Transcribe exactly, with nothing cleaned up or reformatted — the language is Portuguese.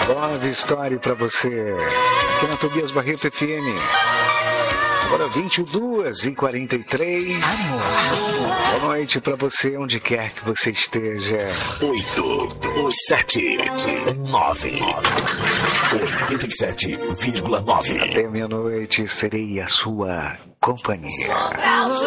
Love Story pra você. Aqui na Tobias Barreto F M. Agora vinte e duas e quarenta e três. Boa noite pra você, onde quer que você esteja. oito, sete, nove, oitenta e sete vírgula nove. Até meia-noite serei a sua companhia.